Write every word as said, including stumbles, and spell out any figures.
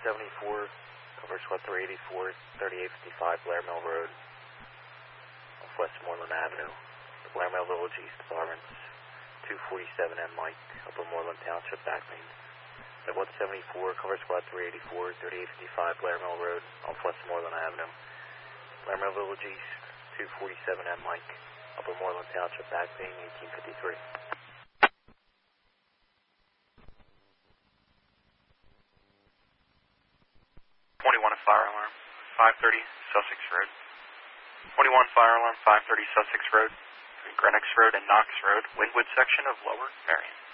seventy-four, cover squad three eighty-four, thirty-eight fifty-five Blair Mill Road, off Westmoreland Avenue. The Blair Mill Village East Apartments, two forty-seven M Mike, Upper Moreland Township, back main. one seventy-four, cover squad three eighty-four, thirty-eight fifty-five Blair Mill Road, off Westmoreland Avenue. Blair Mill Village East, two forty-seven M Mike, Upper Moreland Township, back main, eighteen fifty-three. twenty-one fire alarm, five thirty Sussex Road. twenty-one fire alarm, five thirty Sussex Road, between Greenwich Road and Knox Road, Wynwood section of Lower Marion.